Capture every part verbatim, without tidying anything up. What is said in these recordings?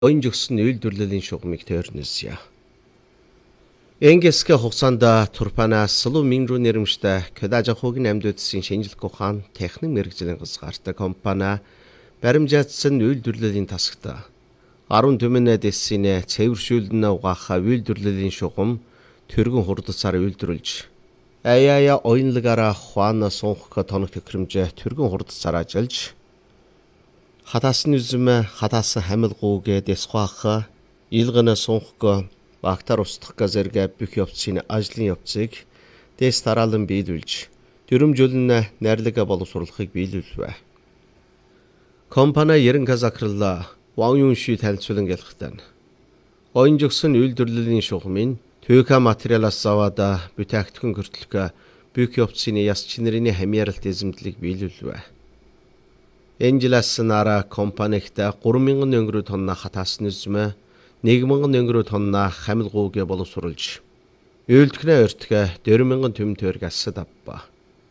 Oyuncusun öldürülen şoğumik törünüz ya. Engeske huksanda turpana sılı minru nerimişte ködaca hogin emdötüsün şenjil kokan teknik merkizilin kızgartı kompana bärimjatсын öldürülen tasıkta. Arun tömene desine çevirşöldüne uğaqa öldürülen şoğum törgün hurdusarı öldürülç. Aya oyunligara хуана сонгохко тоног төхрөмжө түргэн хурдсараа ажиллаж хатаасны үзмэ хатаасан хамилгуугээ дэсхуаха илгэнэ сонгохко багтар устдахга зэрэг бүх явцын ажлын явцыг дэс тараалан биелүүлж дөрөмжөлнө найрлага боловсруулахыг биелүүлвэ. Компани ярин казакрла Ван Юнши танилцуулан гэлхтэн. Oyuncusun öldürülen şoğumin Төка материалаас заваада бүтээгдэхүүн хүртэлхэ бүх явцын яс чинэрийн хамьяаралт эзэмдлийг биелүүлвэ. Энжиласнара компанигт гурван мянган өнгөрөө тонна хатаасны үзмэ нэг мянган өнгөрөө тонна хамилгуугээ боловсруулж үйлдэгнэ өртгө дөрвөн мянган төм төрг ассад авба.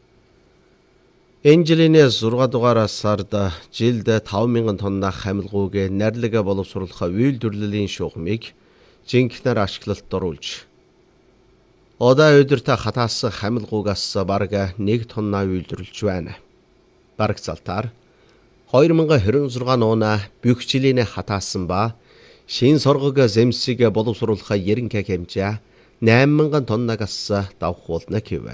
Энжилинэ зурга дугаараа сарда жилд таван мянган тонна хамилгуугээ найрлага боловсруулах үйлдвэрлэлийн шугамыг жинхнээр ашиглалт оруулж одаа өдөртө хатаасан хамилгуугаас бараг нэг тонна үйлдвэрлэж байна. Бараг залтаар хоёр мянган двадцать шесть оона бүх жилийн хатаасан ба шин соргог зэмсийг боловсруулах ерөнхий хэмжээ восемь мянган тоннагаас давах болно гэвэ.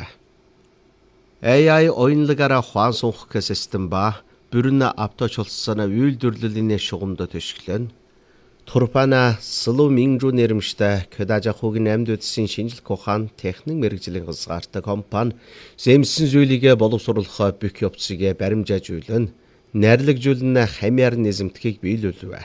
эй ай oyunligara хуан сунгах систем ба бүрэн авточлсон үйлдвэрлэлийн шугамд төшөглөн Турпана сылу минжу неримштэй көдажа хогийн амьдүдсэн шинжил кохан техник мэрэгжлийн хязгаартай компани зэмсэн зүйлийг боловсруулах бүх явцыг баримжааж үйлэн найрлагжуулна хамьяар низэмтгийг биелүүлвэ.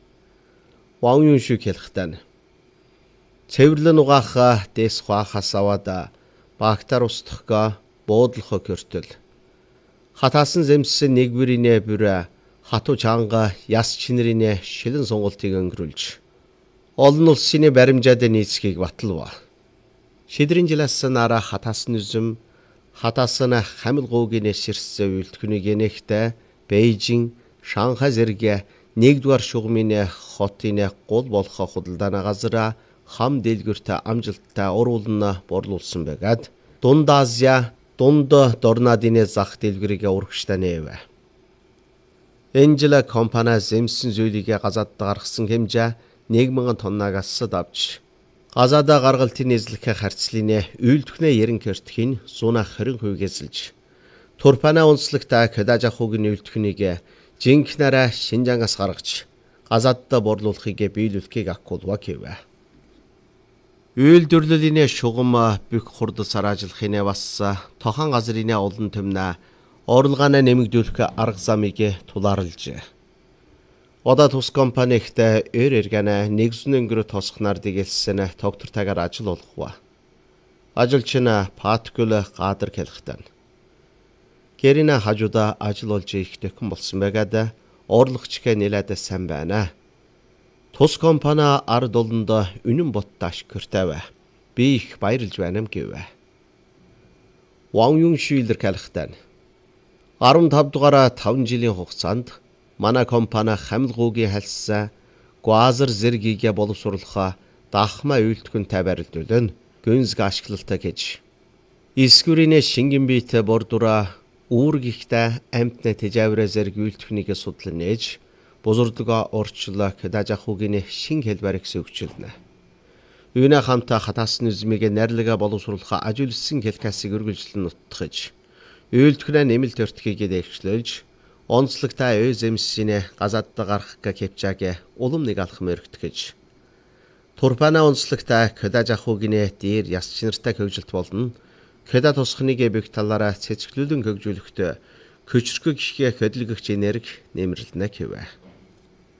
Ван Юнши хэлэхдээ цэвэрлэн угаах дэс хуахаас аваад багтар устдахга буудлах körтөл хатаасан зэмсэн нэг бүрийнэ бүрэ хатуу чанга яс чинэрийн шилэн сонголтыг өнгөрүүлж олон улсын баримжаад нийцгийг баталва. Шидрийн жилээс нара хатаасан үзм хатаасан хамилгуугийн ширс үйлдвэрийг нэгтээ Бээжин, Шанхай зэрэг нэгдүгээр шугамын хотын гол болох худалдааны газар хам дэлгүрт амжилттай оруулна борлуулсан байгаад Дунд Азия, дунд дорнадын зах дэлгэрийг урагштай нээвэ. Энжела компани зэмсэн зүйлийг газаад гаргасан хэмжээ нэг мянган тоннагаас давж газаада гаргалтын эзлэх харьцлын үйлдвэрний ярин кертхийн зуна двадцать процент эзэлж Турпана онцлогтой көдажа хогийн үйлдвэрнийг жинхнээр Шинжаангаас гаргаж газаадд борлуулахыг биелүүлэхийг акуулва гэвэ. Үйлдвэрлэлийн шугам бүх хурдсаар ажиллахын бас тохон газрын олон төмнө орлогоо нэмэгдүүлэх арга замыг тулаарлаж. Одаа тус компанигт эр эргэнэ нэгэн өнгөрөө тосхнаар дэгэлсэн тогтвортойгоор ажил олгохгүй. Ажилч нь Паткул Гадар хэлэхдээ гэрийн хажуудаа ажил олж их төхөн болсон байгаад орлогчг нэлээд сайн байна. Тус компани ард олонд үнэн боттой ашигтай бай. Би их баярлж байна гэвэ. Ван Юнши хэлэхдээ арван тав дугаар таван жилийн хугацаанд манай компани хамилгуугийн хальсаа Гуазар зэргийг боловсруулах дахма үйлдвэртэй барилдуулна. Гүнзг ашиглалтай гэж. Искүрийн шингэн биет бордура үүргихтэй амтны тэжавраа зэрэг үйлдвэрнийг судлан нээж бузурдгаа орчлоо көдажа хогийн шин хэлбэрийг зөвчилнэ. Үүнэ хамтаа хатаасны үзмийг найрлага боловсруулах ажилсан хэлкасыг үргэлжлэн нутгаж үйлдвэрээ нэмэлт өртгийг дэвшлүүлж онцлогтой ой зэмсийн газаадд гарах кэпчааг улам нэг алах мөрөгтгэж Турпана онцлогтой көдажа хогийн дээр яс чинартай хөгжилт болно. Көда тусхныг бүх талаараа цэцгэлүүлэн хөгжүүлэхдээ көчрөх гişгэ хөдөлгөгч энерги нэмэрлэнэ гэвэ.